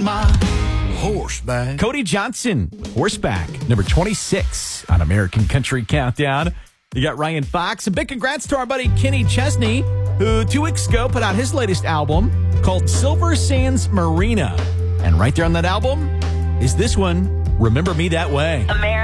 my horseback. Cody Johnson, Horseback, number 26 on American Country Countdown. You got Ryan Fox. A big congrats to our buddy Kenny Chesney, who 2 weeks ago put out his latest album called Silver Sands Marina. And right there on that album is this one, Remember Me That Way.